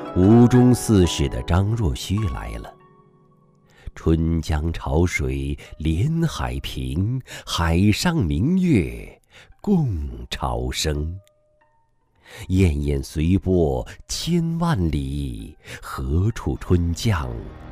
吴中四世的张若虚来了。春江潮水连海平，海上明月共潮生。滟滟随波千万里，何处春江